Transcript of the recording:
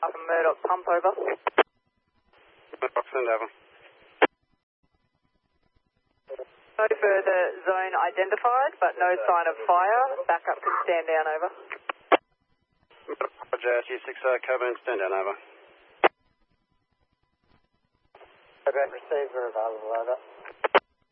Murdoch pump over. Murdoch, send over. No further zone identified, but no sign of fire. Backup can stand down, over. Roger, G6 Coburn, stand down, over. Coburn, receiver available, over.